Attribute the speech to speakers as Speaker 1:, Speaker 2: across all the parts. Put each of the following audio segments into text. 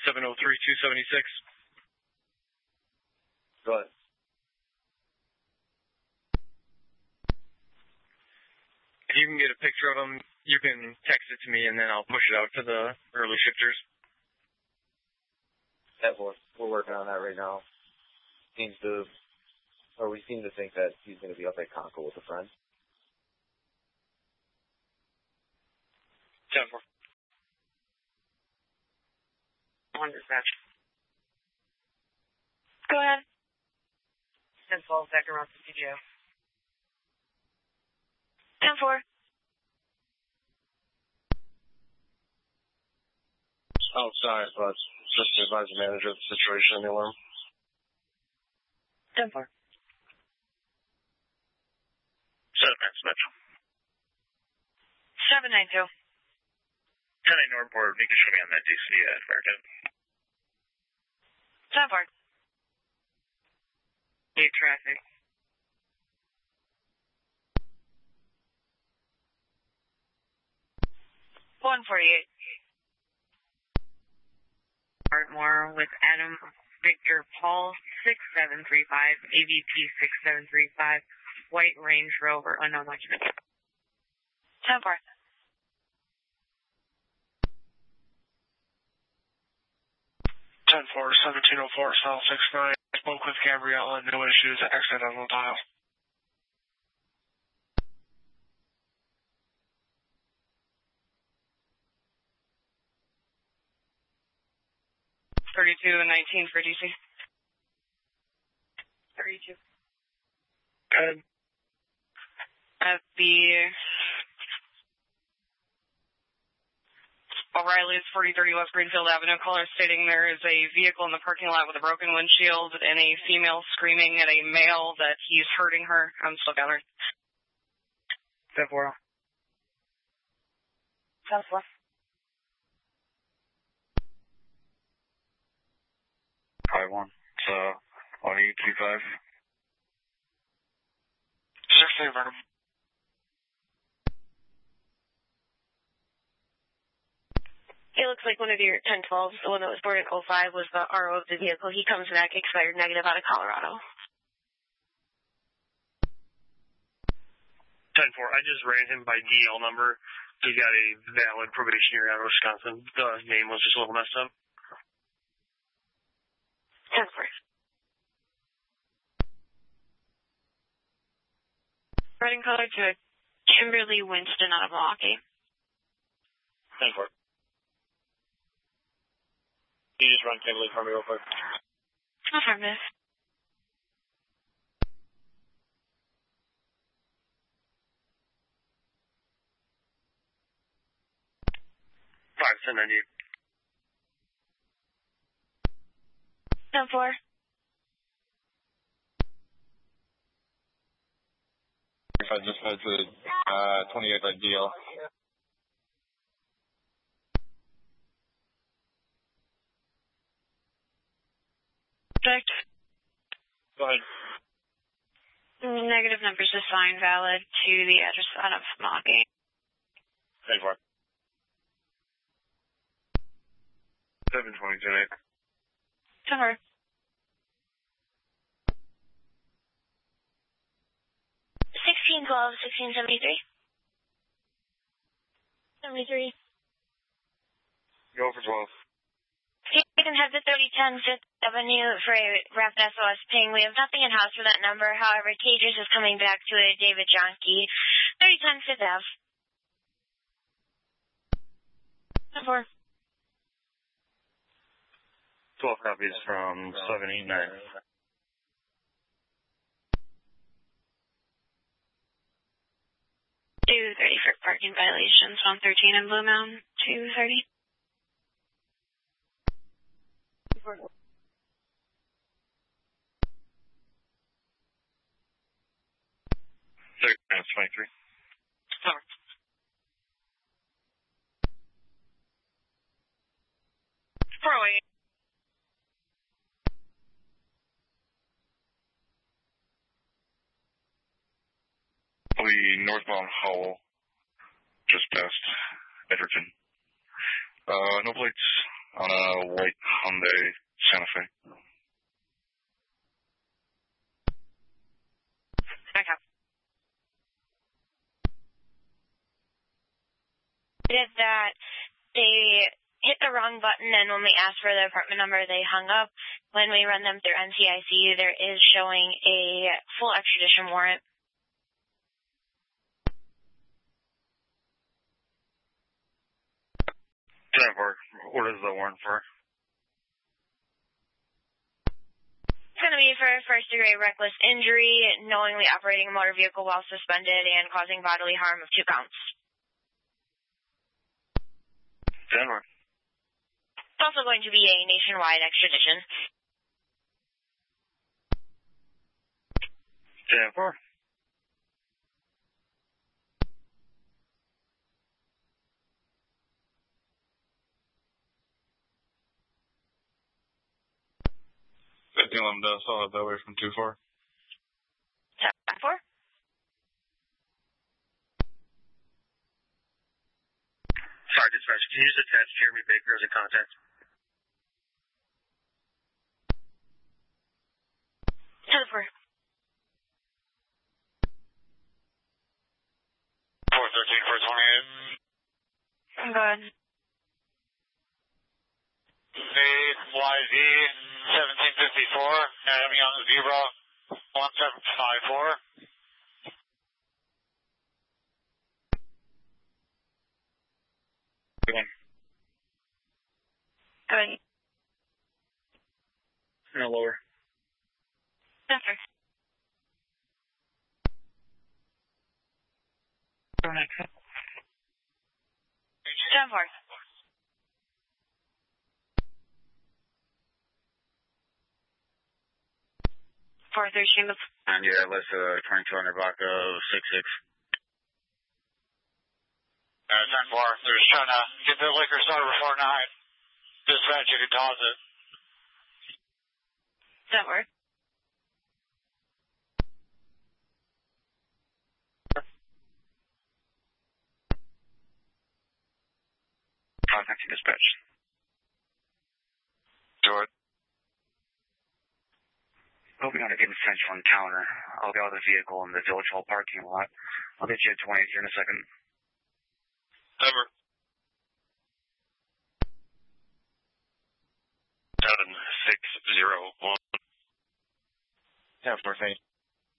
Speaker 1: 703-276.
Speaker 2: Go ahead.
Speaker 1: If you can get a picture of them, you can text it to me, and then I'll push it out to the early shifters.
Speaker 2: We're working on that right now. We seem to think that he's going to be up at Conkle with a friend.
Speaker 1: 10-4.
Speaker 3: On dispatch. Go ahead. 10-12, back around to TGO. 10-4.
Speaker 2: Outside, but just to advise the manager of the situation in the alarm.
Speaker 3: 10-4.
Speaker 1: 7 Mitch.
Speaker 3: 792.
Speaker 1: 10-8 Northport, you can show me on that DC at Fairton.
Speaker 3: 10-4. 8 traffic. $148. Ardmore with Adam Victor Paul 6735, AVP 6735, White Range Rover, unknown occupant. 10-4.
Speaker 1: 10-4, 1704, South 69. Spoke with Gabriella, no issues, exit on the dial.
Speaker 3: 32-19 for DC. 32.
Speaker 1: Good.
Speaker 3: At the O'Reilly's 4030 West Greenfield Avenue, caller stating there is a vehicle in the parking lot with a broken windshield and a female screaming at a male that he's hurting her. I'm still gathering.
Speaker 1: 10-4.
Speaker 3: 10-4.
Speaker 1: Hi, 1. It's, Audi Q5. 16, Vernon.
Speaker 4: It looks like one of your 1012s, the one that was boarded 05, was the RO of the vehicle. He comes back expired negative out of Colorado.
Speaker 1: 10-4. I just ran him by DL number. He got a valid probationary out of Wisconsin. The name was just a little messed up.
Speaker 4: 10-4. Riding color to Kimberly Winston out of Milwaukee.
Speaker 2: 10-4. Can you just run Kimberly for me real quick?
Speaker 4: Affirmative.
Speaker 1: 5-10-98.
Speaker 4: 10-4.
Speaker 2: If I just had to 28 by deal.
Speaker 4: Perfect.
Speaker 2: Go ahead.
Speaker 4: Negative numbers assigned valid to the address out of Milwaukee.
Speaker 2: 10-4.
Speaker 1: 7-20-8.
Speaker 4: 10-4. 16-12, 1673. 73.
Speaker 1: Go for 12.
Speaker 4: You can have the 3010 Fifth Avenue for a Rapid SOS ping. We have nothing in-house for that number. However, Tejas is coming back to a David Johnke. 3010 Fifth Ave. 4.
Speaker 1: 12 copies from 789.
Speaker 4: 230 for parking violations on 13 in Blue Mountain. 230.
Speaker 1: 23.
Speaker 3: 408.
Speaker 1: We northbound Howell, just past Edgerton. No plates,
Speaker 5: on a white Hyundai Santa Fe.
Speaker 3: Okay.
Speaker 4: Did that they hit the wrong button, and when we asked for the apartment number, they hung up. When we run them through NCIC, there is showing a full extradition warrant.
Speaker 5: 10-4, what is the warrant for?
Speaker 4: It's going to be for first-degree reckless injury, knowingly operating a motor vehicle while suspended, and causing bodily harm of 2 counts.
Speaker 5: 10-4.
Speaker 4: It's also going to be a nationwide extradition.
Speaker 5: 10-4. I'll have that way from 2-4.
Speaker 4: 10-4.
Speaker 1: Sorry, dispatch. Can you just attach Jeremy Baker as a contact?
Speaker 4: 10-4.
Speaker 5: 413 for 28.
Speaker 4: I'm good.
Speaker 5: YZ 1754, Adam Young Zebra 1754.
Speaker 4: Good.
Speaker 1: No lower.
Speaker 4: 10-4. 10-4.
Speaker 5: And yeah, let's 2200 block of 66. 10-4. They're just trying to get the liquor store before 9. Dispatch, you can toss it.
Speaker 4: 10-4.
Speaker 5: Contact dispatch. George. Hoping on a given central encounter. I'll get out of the vehicle in the Village Hall parking lot. I'll get you at 20 here in a second. Over. 7601.
Speaker 2: 10-4, thank you.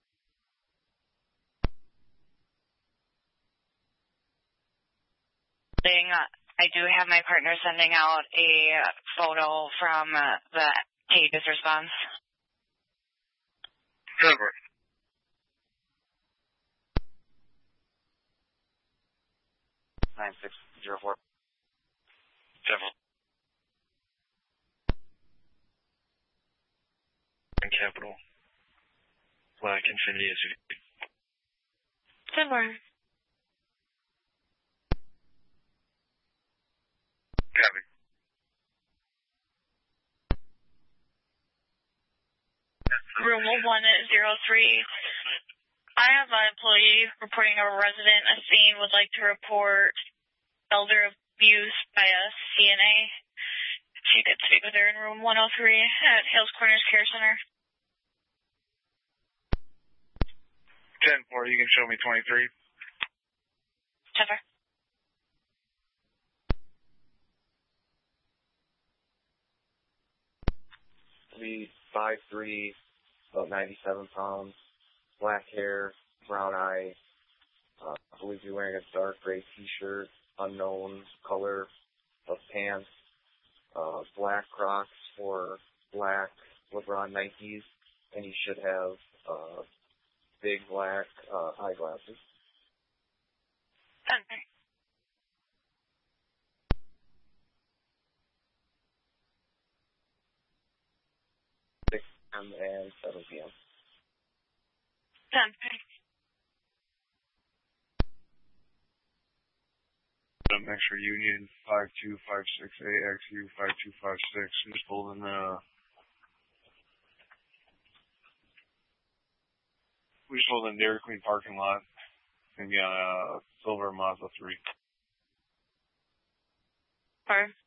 Speaker 3: I do have my partner sending out a photo from the Tagus response.
Speaker 5: 10-4. 9604. 10-4.
Speaker 1: Capital. Black Infinity SUV.
Speaker 4: 10-4.
Speaker 5: Copy.
Speaker 6: Room 103. I have an employee reporting a resident a scene would like to report elder abuse by a CNA. If you could speak with her in room 103 at Hales Corners Care Center.
Speaker 5: 10-4, you can show me 23.
Speaker 6: 10-4.
Speaker 2: Lee, 5'3", about 97 pounds, black hair, brown eyes. I believe you're wearing a dark gray t-shirt, unknown color of pants, black Crocs or black LeBron Nikes, and you should have big black eyeglasses.
Speaker 6: 10-4.
Speaker 2: And 7 p.m.
Speaker 6: 10-4.
Speaker 5: Extra Union 5256AXU 5256. I'm just holding we just holding Dairy Queen parking lot. Gonna be on a silver Mazda 3.
Speaker 6: 4.